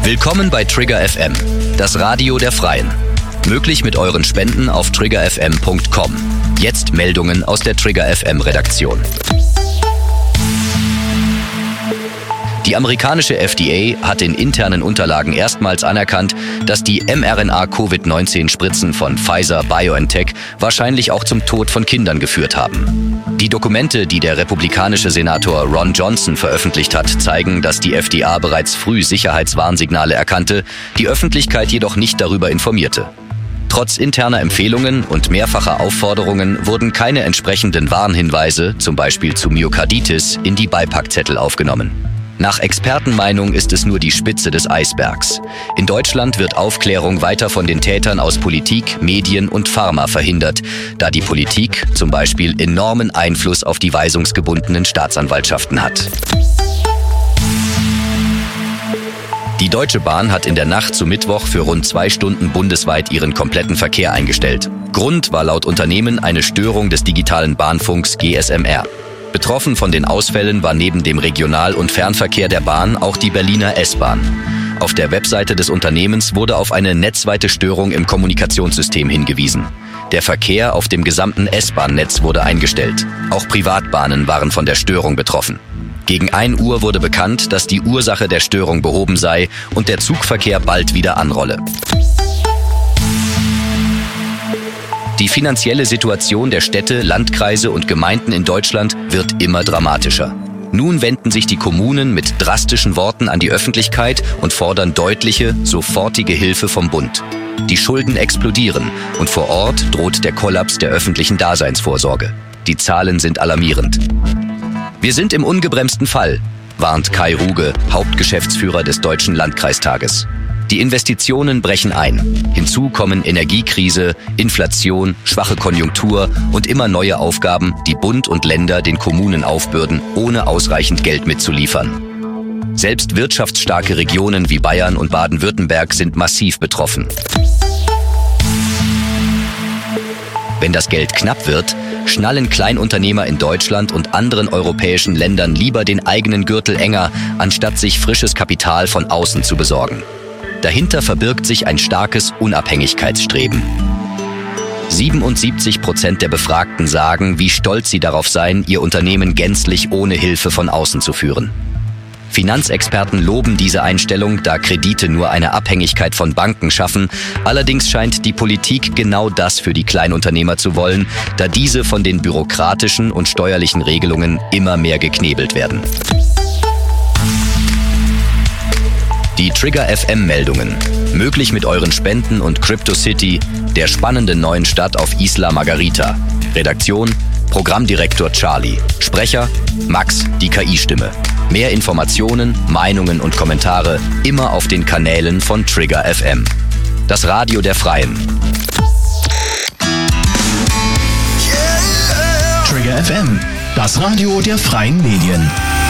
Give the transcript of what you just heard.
Willkommen bei Trigger FM, das Radio der Freien. Möglich mit euren Spenden auf triggerfm.com. Jetzt Meldungen aus der Trigger FM Redaktion. Die amerikanische FDA hat in internen Unterlagen erstmals anerkannt, dass die mRNA-Covid-19-Spritzen von Pfizer-BioNTech wahrscheinlich auch zum Tod von Kindern geführt haben. Die Dokumente, die der republikanische Senator Ron Johnson veröffentlicht hat, zeigen, dass die FDA bereits früh Sicherheitswarnsignale erkannte, die Öffentlichkeit jedoch nicht darüber informierte. Trotz interner Empfehlungen und mehrfacher Aufforderungen wurden keine entsprechenden Warnhinweise, zum Beispiel zu Myokarditis, in die Beipackzettel aufgenommen. Nach Expertenmeinung ist es nur die Spitze des Eisbergs. In Deutschland wird Aufklärung weiter von den Tätern aus Politik, Medien und Pharma verhindert, da die Politik zum Beispiel enormen Einfluss auf die weisungsgebundenen Staatsanwaltschaften hat. Die Deutsche Bahn hat in der Nacht zu Mittwoch für rund 2 Stunden bundesweit ihren kompletten Verkehr eingestellt. Grund war laut Unternehmen eine Störung des digitalen Bahnfunks GSMR. Betroffen von den Ausfällen war neben dem Regional- und Fernverkehr der Bahn auch die Berliner S-Bahn. Auf der Webseite des Unternehmens wurde auf eine netzweite Störung im Kommunikationssystem hingewiesen. Der Verkehr auf dem gesamten S-Bahn-Netz wurde eingestellt. Auch Privatbahnen waren von der Störung betroffen. Gegen 1 Uhr wurde bekannt, dass die Ursache der Störung behoben sei und der Zugverkehr bald wieder anrolle. Die finanzielle Situation der Städte, Landkreise und Gemeinden in Deutschland wird immer dramatischer. Nun wenden sich die Kommunen mit drastischen Worten an die Öffentlichkeit und fordern deutliche, sofortige Hilfe vom Bund. Die Schulden explodieren und vor Ort droht der Kollaps der öffentlichen Daseinsvorsorge. Die Zahlen sind alarmierend. Wir sind im ungebremsten Fall, warnt Kai Ruge, Hauptgeschäftsführer des Deutschen Landkreistages. Die Investitionen brechen ein. Hinzu kommen Energiekrise, Inflation, schwache Konjunktur und immer neue Aufgaben, die Bund und Länder den Kommunen aufbürden, ohne ausreichend Geld mitzuliefern. Selbst wirtschaftsstarke Regionen wie Bayern und Baden-Württemberg sind massiv betroffen. Wenn das Geld knapp wird, schnallen Kleinunternehmer in Deutschland und anderen europäischen Ländern lieber den eigenen Gürtel enger, anstatt sich frisches Kapital von außen zu besorgen. Dahinter verbirgt sich ein starkes Unabhängigkeitsstreben. 77% der Befragten sagen, wie stolz sie darauf seien, ihr Unternehmen gänzlich ohne Hilfe von außen zu führen. Finanzexperten loben diese Einstellung, da Kredite nur eine Abhängigkeit von Banken schaffen. Allerdings scheint die Politik genau das für die Kleinunternehmer zu wollen, da diese von den bürokratischen und steuerlichen Regelungen immer mehr geknebelt werden. Die Trigger FM-Meldungen. Möglich mit euren Spenden und CryptoCity, der spannenden neuen Stadt auf Isla Margarita. Redaktion: Programmdirektor Charlie. Sprecher: Max, die KI-Stimme. Mehr Informationen, Meinungen und Kommentare immer auf den Kanälen von Trigger FM. Das Radio der Freien. Trigger FM, das Radio der freien Medien.